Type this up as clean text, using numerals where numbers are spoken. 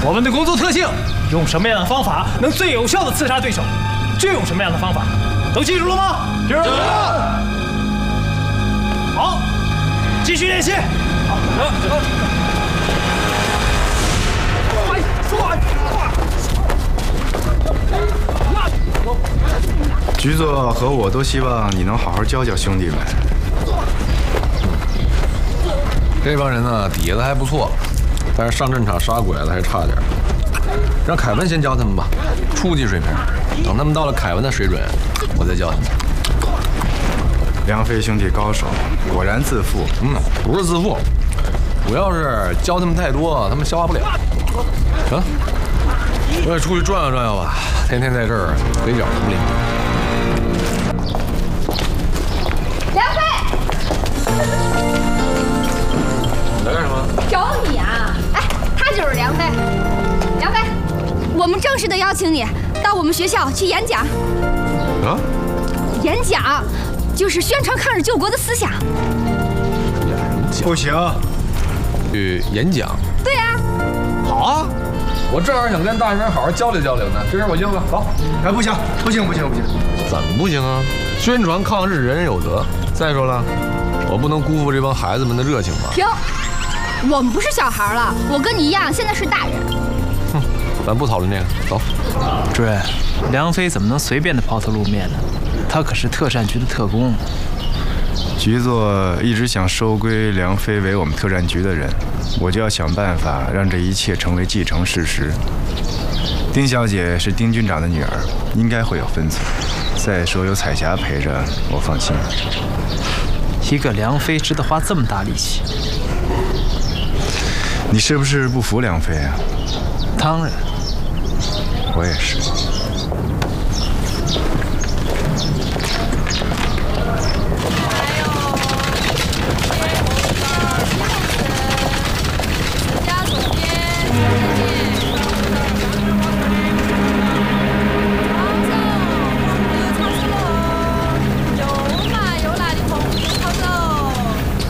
我们的工作特性，用什么样的方法能最有效地刺杀对手，就用什么样的方法，都记住了吗？记住了。好，继续练习。好， 局座和我都希望你能好好教教兄弟们。 这帮人呢，底子还不错，但是上阵场杀鬼子还差点。让凯文先教他们吧，初级水平。等他们到了凯文的水准，我再教他们。 梁飞兄弟高手，果然自负。 不是自负，主要是教他们太多，他们消化不了。行，我也出去转悠转悠吧，天天在这儿嘴角不灵。 梁飞， 来干什么？ 找你啊！哎，他就是梁飞。梁飞，我们正式的邀请你到我们学校去演讲。 啊？ 演讲就是宣传抗日救国的思想。 不行， 去演讲？ 对啊。 好啊，我正好想跟大学生好好交流交流呢。这事我应了。走。 哎，不行，不行，不行，不行！ 怎么不行啊？宣传抗日，人人有责。再说了，我不能辜负这帮孩子们的热情吧？ 停！我们不是小孩了，我跟你一样，现在是大人。 哼，咱不讨论这个，走。 主任，梁飞怎么能随便的抛头露面呢？他可是特战局的特工。 局座一直想收归梁飞为我们特战局的人，我就要想办法让这一切成为既成事实。丁小姐是丁军长的女儿，应该会有分寸。再说有彩霞陪着，我放心。 一个梁飞值得花这么大力气？ 你是不是不服梁飞啊？ 当然。 我也是。